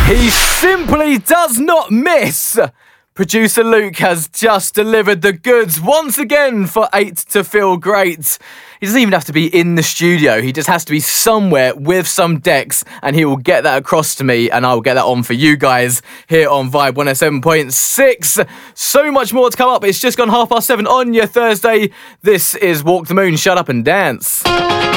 He simply does not miss. Producer Luke has just delivered the goods once again for 8 to feel great. He doesn't even have to be in the studio. He just has to be somewhere with some decks, and he will get that across to me, and I will get that on for you guys here on Vibe 107.6. So much more to come up. It's just gone 7:30 on your Thursday. This is Walk the Moon, Shut Up and Dance.